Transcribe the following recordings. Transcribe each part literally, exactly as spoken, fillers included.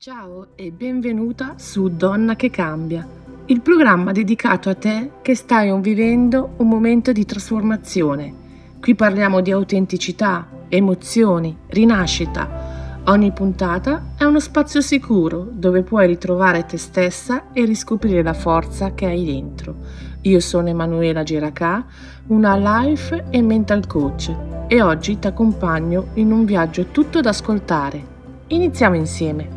Ciao e benvenuta su Donna che cambia, il programma dedicato a te che stai vivendo un momento di trasformazione. Qui parliamo di autenticità, emozioni, rinascita. Ogni puntata è uno spazio sicuro dove puoi ritrovare te stessa e riscoprire la forza che hai dentro. Io sono Emanuela Giracà, una life e mental coach, e oggi ti accompagno in un viaggio tutto da ascoltare. Iniziamo insieme.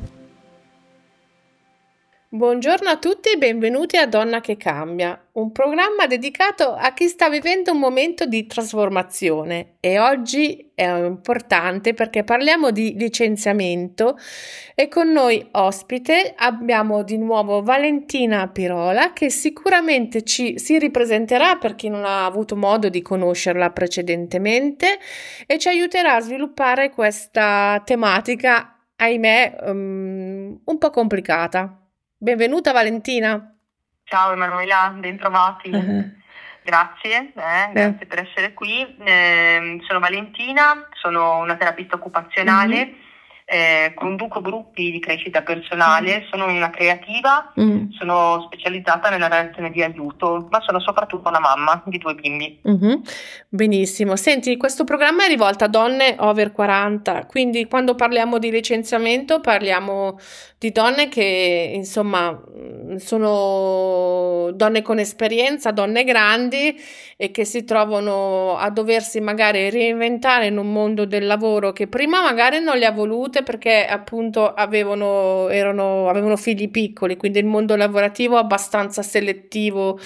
Buongiorno a tutti e benvenuti a Donna che cambia, un programma dedicato a chi sta vivendo un momento di trasformazione, e oggi è importante perché parliamo di licenziamento e con noi ospite abbiamo di nuovo Valentina Pirola, che sicuramente ci si ripresenterà per chi non ha avuto modo di conoscerla precedentemente e ci aiuterà a sviluppare questa tematica, ahimè, um, un po' complicata. Benvenuta Valentina. Ciao Emanuela, bentrovati. Uh-huh. Grazie, eh, grazie eh. per essere qui. Eh, sono Valentina, sono una terapista occupazionale, uh-huh. eh, conduco gruppi di crescita personale, uh-huh. sono una creativa, uh-huh. sono specializzata nella relazione di aiuto, ma sono soprattutto una mamma di due bimbi. Uh-huh. Benissimo. Senti, questo programma è rivolto a donne over quaranta, quindi quando parliamo di licenziamento parliamo di donne che insomma sono donne con esperienza, donne grandi e che si trovano a doversi magari reinventare in un mondo del lavoro che prima magari non le ha volute perché appunto avevano, erano, avevano figli piccoli, quindi il mondo lavorativo è abbastanza selettivo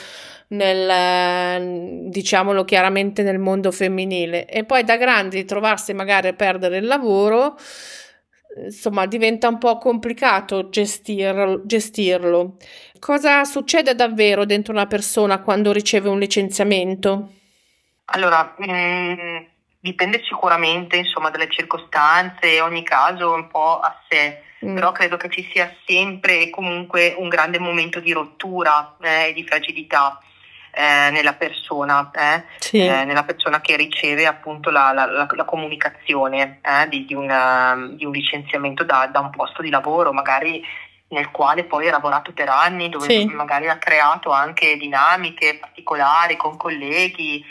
nel, diciamolo chiaramente, nel mondo femminile, e poi da grandi trovarsi magari a perdere il lavoro, insomma diventa un po' complicato gestirlo, gestirlo. Cosa succede davvero dentro una persona quando riceve un licenziamento? Allora, mh, dipende sicuramente insomma dalle circostanze, ogni caso è un po' a sé, mm. però credo che ci sia sempre e comunque un grande momento di rottura e eh, di fragilità eh, nella persona, eh, sì. eh, nella persona che riceve appunto la, la, la, la comunicazione eh, di, di, una, di un licenziamento da, da un posto di lavoro, magari nel quale poi ha lavorato per anni, dove sì. magari ha creato anche dinamiche particolari con colleghi,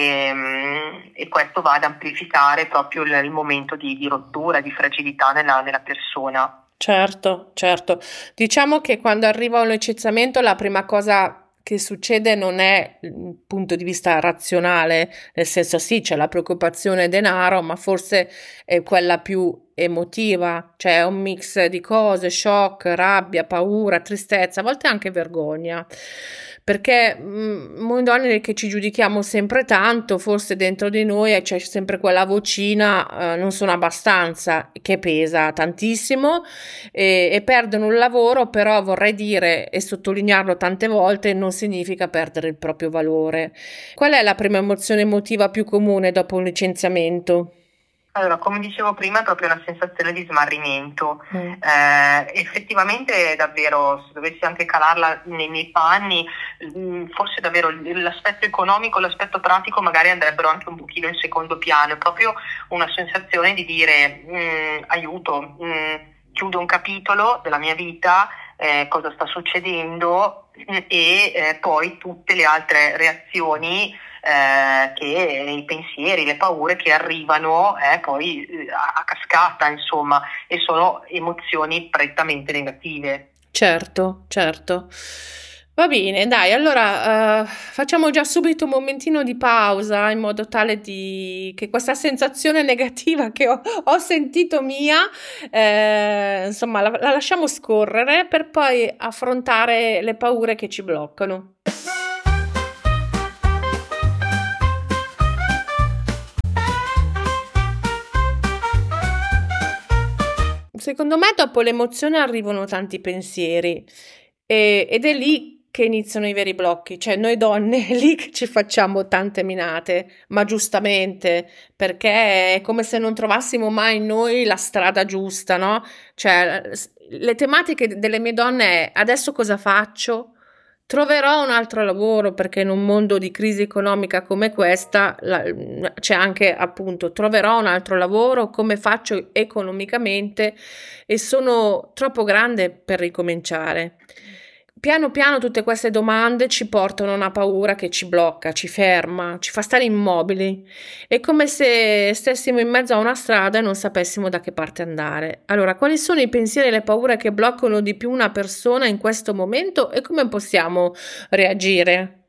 e, e questo va ad amplificare proprio il, il momento di, di rottura, di fragilità nella, nella persona. Certo, certo. Diciamo che quando arriva un licenziamento la prima cosa che succede non è il punto di vista razionale, nel senso sì, c'è la preoccupazione denaro, ma forse è quella più emotiva, cioè è un mix di cose, shock, rabbia, paura, tristezza, a volte anche vergogna, perché mh, noi donne che ci giudichiamo sempre tanto, forse dentro di noi c'è sempre quella vocina, eh, non sono abbastanza, che pesa tantissimo, e, e perdono un lavoro, però vorrei dire e sottolinearlo tante volte, non significa perdere il proprio valore. Qual è la prima emozione emotiva più comune dopo un licenziamento? Allora, come dicevo prima, è proprio una sensazione di smarrimento. Mm. Eh, effettivamente, davvero, se dovessi anche calarla nei miei panni, forse davvero l'aspetto economico, l'aspetto pratico magari andrebbero anche un pochino in secondo piano. È proprio una sensazione di dire aiuto, mh, chiudo un capitolo della mia vita, eh, cosa sta succedendo, e eh, poi tutte le altre reazioni, Eh, che i pensieri, le paure che arrivano eh, poi eh, a cascata, insomma, e sono emozioni prettamente negative. Certo, certo. Va bene, dai, allora uh, facciamo già subito un momentino di pausa in modo tale di che questa sensazione negativa che ho, ho sentito mia, eh, insomma, la, la lasciamo scorrere per poi affrontare le paure che ci bloccano. Secondo me dopo l'emozione arrivano tanti pensieri e, ed è lì che iniziano i veri blocchi, cioè noi donne è lì che ci facciamo tante minate, ma giustamente, perché è come se non trovassimo mai noi la strada giusta, no? Cioè le tematiche delle mie donne è: adesso cosa faccio? troverò un altro lavoro, perché in un mondo di crisi economica come questa la- c'è anche appunto troverò un altro lavoro, come faccio economicamente e sono troppo grande per ricominciare. Piano piano tutte queste domande ci portano a una paura che ci blocca, ci ferma, ci fa stare immobili. È come se stessimo in mezzo a una strada e non sapessimo da che parte andare. Allora, quali sono i pensieri e le paure che bloccano di più una persona in questo momento e come possiamo reagire?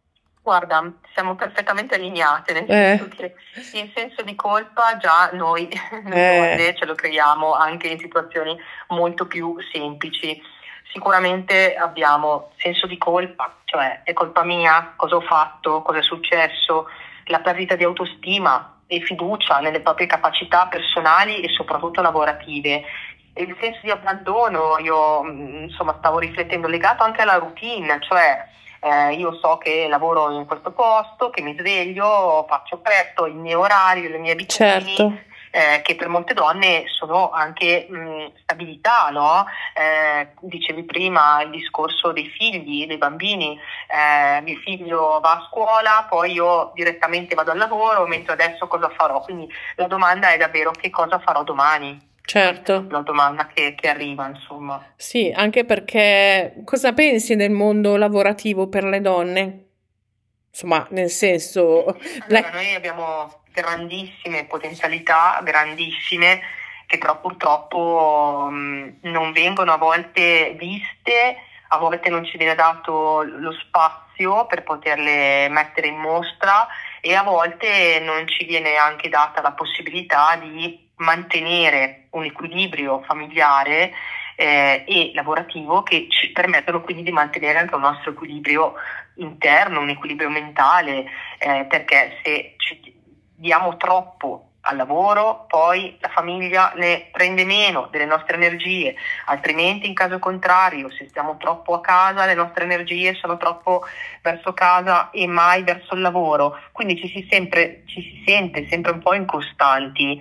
Guarda, siamo perfettamente allineate, nel Eh, senso che il senso di colpa già noi, noi eh, donne ce lo creiamo anche in situazioni molto più semplici. Sicuramente abbiamo senso di colpa, cioè è colpa mia, cosa ho fatto, cosa è successo, la perdita di autostima e fiducia nelle proprie capacità personali e soprattutto lavorative. E il senso di abbandono, io mh, insomma stavo riflettendo, legato anche alla routine, cioè eh, io so che lavoro in questo posto, che mi sveglio, faccio presto, il mio orario, le mie abitudini, certo, eh, che per molte donne sono anche mh, stabilità, no? Eh, dicevi prima il discorso dei figli, dei bambini, eh, mio figlio va a scuola, poi io direttamente vado al lavoro, mentre adesso cosa farò? Quindi la domanda è davvero che cosa farò domani? Questa è certo. la domanda che, che arriva, insomma. Sì, anche perché cosa pensi del mondo lavorativo per le donne? Insomma, nel senso, Allora, la- noi abbiamo grandissime potenzialità, grandissime, che però purtroppo mh, non vengono a volte viste, a volte non ci viene dato lo spazio per poterle mettere in mostra e a volte non ci viene anche data la possibilità di mantenere un equilibrio familiare eh, e lavorativo che ci permettono quindi di mantenere anche un nostro equilibrio interno, un equilibrio mentale, eh, perché se ci diamo troppo al lavoro, poi la famiglia ne prende meno delle nostre energie, altrimenti in caso contrario, se stiamo troppo a casa, le nostre energie sono troppo verso casa e mai verso il lavoro, quindi ci si, sempre, ci si sente sempre un po' incostanti,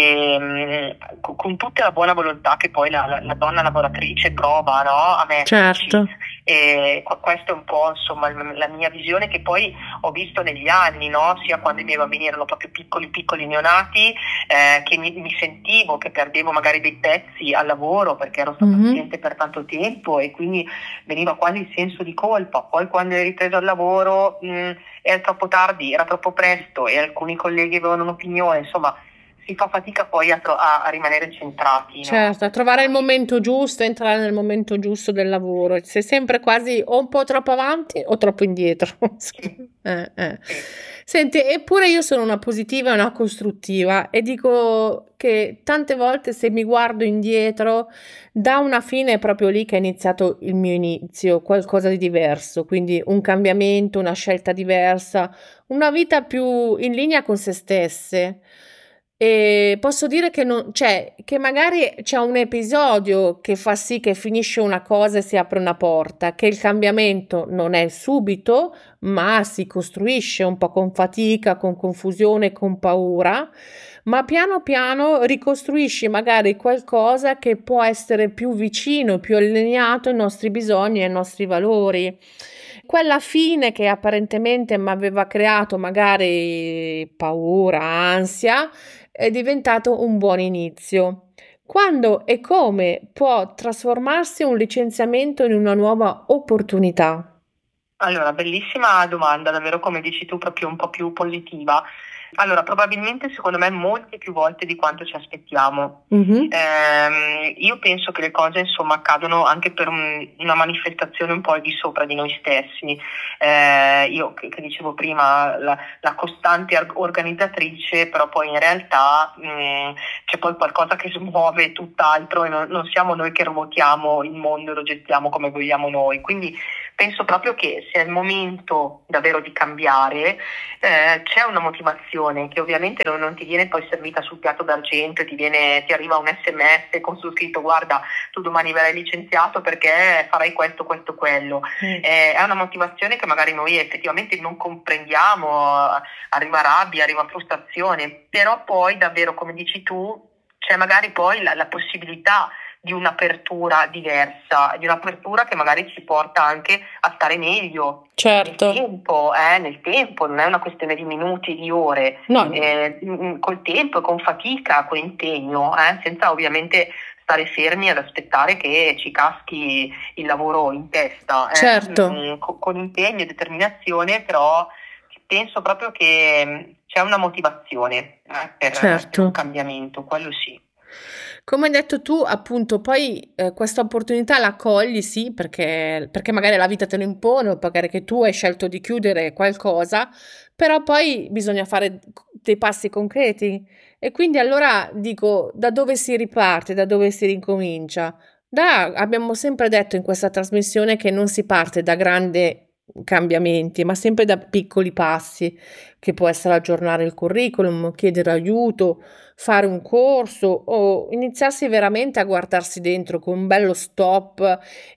e, con, con tutta la buona volontà che poi la, la, la donna lavoratrice prova, no, a metterci. certo. E questa è un po' insomma la mia visione che poi ho visto negli anni, no? Sia quando i miei bambini erano proprio piccoli piccoli neonati, eh, che mi, mi sentivo che perdevo magari dei pezzi al lavoro perché ero stata Mhm. assente per tanto tempo e quindi veniva quasi il senso di colpa. Poi quando ero ripreso al lavoro mh, era troppo tardi, era troppo presto e alcuni colleghi avevano un'opinione, insomma si fa fatica poi a, tro- a, a rimanere centrati, no? Certo, a trovare il momento giusto, entrare nel momento giusto del lavoro. Sei sempre quasi o un po' troppo avanti o troppo indietro. Sì, Eh, eh. sì. Senti, eppure io sono una positiva e una costruttiva e dico che tante volte se mi guardo indietro, da una fine è proprio lì che è iniziato il mio inizio, qualcosa di diverso, quindi un cambiamento, una scelta diversa, una vita più in linea con se stesse. E posso dire che non, cioè, che magari c'è un episodio che fa sì che finisce una cosa e si apre una porta, che il cambiamento non è subito, ma si costruisce un po' con fatica, con confusione, con paura, ma piano piano ricostruisci magari qualcosa che può essere più vicino, più allineato ai nostri bisogni e ai nostri valori. Quella fine che apparentemente mi aveva creato magari paura, ansia, è diventato un buon inizio. Quando e come può trasformarsi un licenziamento in una nuova opportunità? Allora, bellissima domanda, davvero come dici tu, proprio un po' più positiva. Allora, probabilmente secondo me molte più volte di quanto ci aspettiamo. Mhm. Ehm, io penso che le cose insomma accadono anche per un- una manifestazione un po' al di sopra di noi stessi. Eh, io che, che dicevo prima, la, la costante ar- organizzatrice, però poi in realtà mh, c'è poi qualcosa che smuove tutt'altro e non, non siamo noi che ruotiamo il mondo e lo gestiamo come vogliamo noi. Quindi penso proprio che sia il momento davvero di cambiare, eh, c'è una motivazione che ovviamente non, non ti viene poi servita sul piatto d'argento e ti, viene, ti arriva un sms con su scritto guarda tu domani verrai licenziato perché farai questo, questo, quello. Mm. Eh, è una motivazione che magari noi effettivamente non comprendiamo, arriva rabbia, arriva frustrazione, però poi davvero come dici tu c'è magari poi la, la possibilità di un'apertura diversa, di un'apertura che magari ci porta anche a stare meglio. Certo. Nel tempo, eh, nel tempo, non è una questione di minuti, di ore, No. eh, col tempo, con fatica, con impegno, eh, senza ovviamente stare fermi ad aspettare che ci caschi il lavoro in testa, eh. Certo. Mm, con, con impegno e determinazione, però penso proprio che c'è una motivazione eh, per, Certo. per un cambiamento, quello sì. Come hai detto tu, appunto, poi eh, questa opportunità la cogli, sì, perché, perché magari la vita te lo impone, o magari che tu hai scelto di chiudere qualcosa, però poi bisogna fare dei passi concreti. E quindi allora dico, da dove si riparte, da dove si ricomincia? Da, abbiamo sempre detto in questa trasmissione che non si parte da grandi cambiamenti, ma sempre da piccoli passi, che può essere aggiornare il curriculum, chiedere aiuto, fare un corso o iniziarsi veramente a guardarsi dentro con un bello stop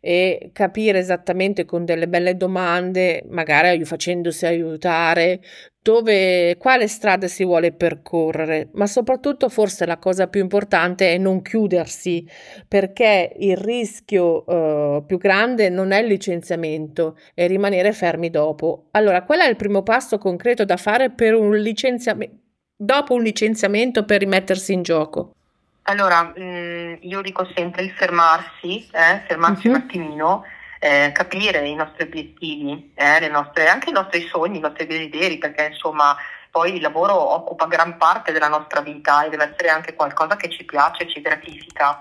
e capire esattamente con delle belle domande, magari facendosi aiutare, dove, quale strada si vuole percorrere, ma soprattutto forse la cosa più importante è non chiudersi, perché il rischio eh, più grande non è il licenziamento, è rimanere fermi dopo. Allora, qual è il primo passo concreto da fare per un licenziamento, dopo un licenziamento, per rimettersi in gioco? Allora, mh, io dico sempre il fermarsi, eh, fermarsi Mhm. un attimino, eh, capire i nostri obiettivi, eh, le nostre, anche i nostri sogni, i nostri desideri, perché insomma poi il lavoro occupa gran parte della nostra vita e deve essere anche qualcosa che ci piace, ci gratifica.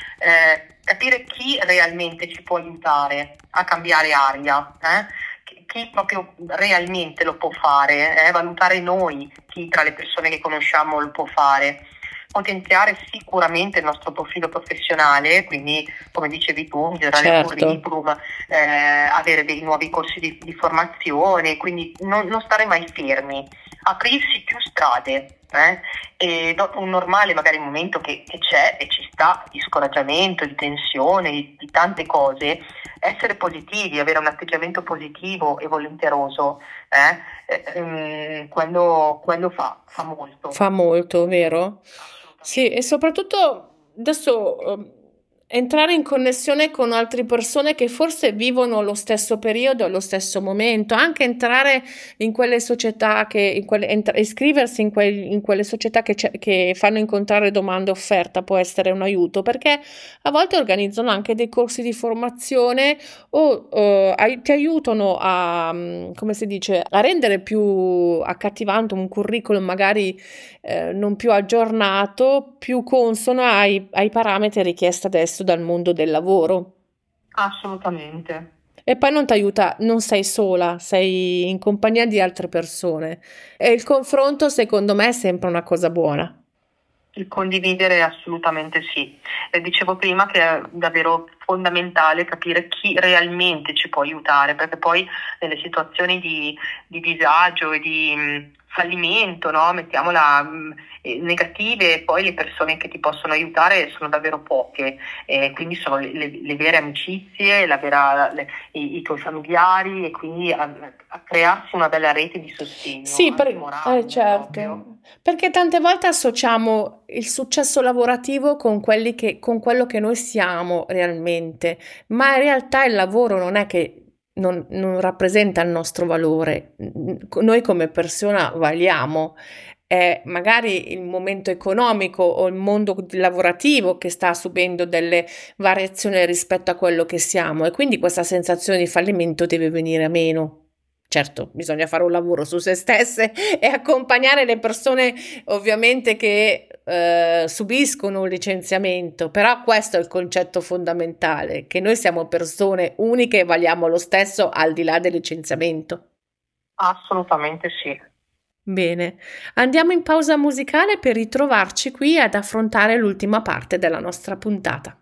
Eh, capire chi realmente ci può aiutare a cambiare aria, eh? Chi, chi proprio realmente lo può fare, eh? Valutare noi chi tra le persone che conosciamo lo può fare. Potenziare sicuramente il nostro profilo professionale, quindi come dicevi tu, migliorare Certo. il curriculum, eh, avere dei nuovi corsi di, di formazione, quindi non, non stare mai fermi, aprirsi più strade. Eh? E dopo un normale magari momento che, che c'è e ci sta di scoraggiamento, di tensione, di, di tante cose, essere positivi, avere un atteggiamento positivo e volenteroso, eh? Eh, ehm, quello, quello fa, fa molto. Fa molto, vero? Sì, e soprattutto adesso eh, entrare in connessione con altre persone che forse vivono lo stesso periodo, lo stesso momento, anche entrare in quelle società che, in quelle, entra- iscriversi in, quel- in quelle società che, c'è- che fanno incontrare domanda e offerta può essere un aiuto, perché a volte organizzano anche dei corsi di formazione o eh, ai- ti aiutano a, mm, come si dice, a rendere più accattivante un curriculum magari eh, non più aggiornato, più consono ai, ai parametri richiesti adesso dal mondo del lavoro. Assolutamente. E poi non ti aiuta, non sei sola, sei in compagnia di altre persone. E il confronto, secondo me, è sempre una cosa buona. Il condividere assolutamente sì. Eh, dicevo prima che è davvero fondamentale capire chi realmente ci può aiutare, perché poi nelle situazioni di, di disagio e di mh, fallimento, no? Mettiamola mh, eh, negative, poi le persone che ti possono aiutare sono davvero poche, eh, quindi sono le, le, le vere amicizie, la vera, le, i, i tuoi familiari, e quindi a, a crearsi una bella rete di sostegno, Sì, anche per- morale, eh, certo, proprio. perché tante volte associamo il successo lavorativo con quelli che, con quello che noi siamo realmente, ma in realtà il lavoro non è che non, non rappresenta il nostro valore. Noi come persona valiamo. È magari il momento economico o il mondo lavorativo che sta subendo delle variazioni rispetto a quello che siamo, e quindi questa sensazione di fallimento deve venire meno. Certo, bisogna fare un lavoro su se stesse e accompagnare le persone ovviamente che eh, subiscono un licenziamento, però questo è il concetto fondamentale, che noi siamo persone uniche e valiamo lo stesso al di là del licenziamento. Assolutamente sì. Bene, andiamo in pausa musicale per ritrovarci qui ad affrontare l'ultima parte della nostra puntata.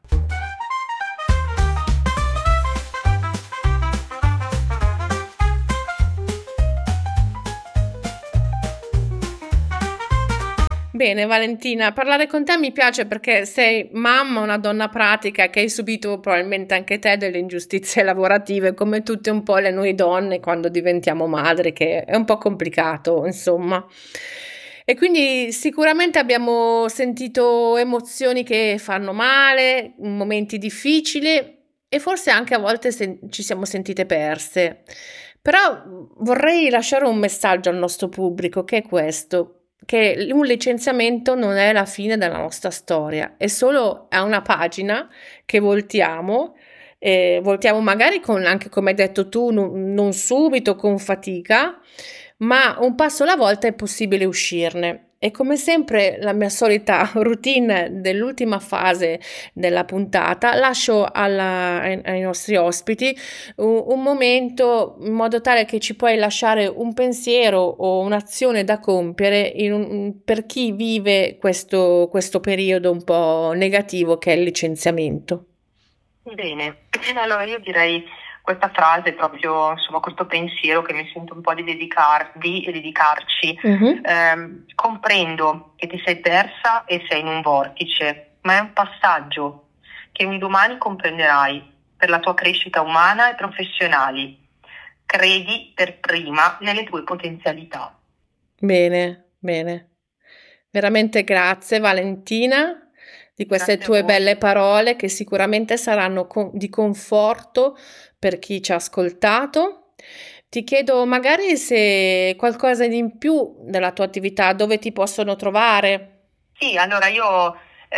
Bene, Valentina, parlare con te mi piace perché sei mamma, una donna pratica che hai subito probabilmente anche te delle ingiustizie lavorative, come tutte un po' le noi donne quando diventiamo madri, che è un po' complicato, insomma. E quindi sicuramente abbiamo sentito emozioni che fanno male, momenti difficili e forse anche a volte sen- ci siamo sentite perse. Però vorrei lasciare un messaggio al nostro pubblico che è questo, che un licenziamento non è la fine della nostra storia, è solo è una pagina che voltiamo, eh, voltiamo magari con, anche come hai detto tu, non, non subito, con fatica, ma un passo alla volta è possibile uscirne. E come sempre, la mia solita routine dell'ultima fase della puntata, lascio alla, ai, ai nostri ospiti un, un momento in modo tale che ci puoi lasciare un pensiero o un'azione da compiere in un, per chi vive questo, questo periodo un po' negativo che è il licenziamento. Bene, allora io direi questa frase, proprio insomma questo pensiero che mi sento un po' di dedicarvi e dedicarci. Mhm. Ehm, comprendo che ti sei persa e sei in un vortice, ma è un passaggio che un domani comprenderai per la tua crescita umana e professionale. Credi per prima nelle tue potenzialità. Bene, bene. Veramente grazie Valentina di queste Grazie a tue voi. belle parole che sicuramente saranno con- di conforto per chi ci ha ascoltato. Ti chiedo magari se qualcosa di in più della tua attività, dove ti possono trovare? Sì, allora io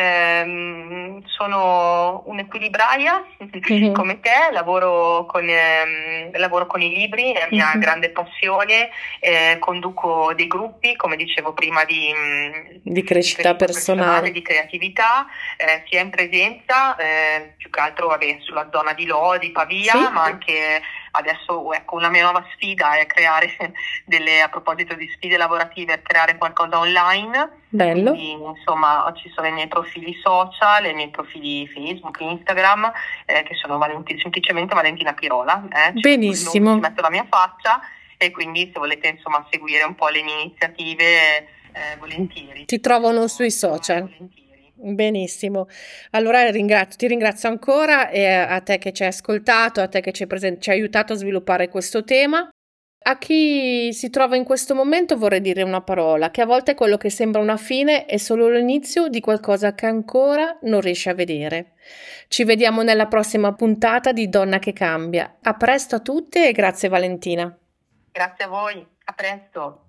ehm, sono un'equilibraia Mhm, come te, lavoro con, ehm, lavoro con i libri, è la mia mhm. grande passione, eh, conduco dei gruppi, come dicevo prima, di, mh, Di di crescita crescita personale, personale. di creatività, eh, sia in presenza, eh, più che altro vabbè, sulla zona di Lodi, Pavia, Sì? ma anche adesso ecco, una mia nuova sfida è creare delle, a proposito di sfide lavorative, creare qualcosa online. Bello. Quindi insomma ci sono i miei profili social, i miei profili Facebook, Instagram, eh, che sono Valenti- semplicemente Valentina Pirola, eh, ci metto il nome, ci Benissimo. metto la mia faccia e quindi se volete insomma seguire un po' le mie iniziative, eh, volentieri, Ti ci trovano posso sui trovare social. volentieri. Benissimo. Allora ringrazio, ti ringrazio ancora e a te che ci hai ascoltato, a te che ci hai, presen- ci hai aiutato a sviluppare questo tema. A chi si trova in questo momento vorrei dire una parola, che a volte quello che sembra una fine è solo l'inizio di qualcosa che ancora non riesci a vedere. Ci vediamo nella prossima puntata di Donna che cambia. A presto a tutte e grazie Valentina. Grazie a voi, a presto.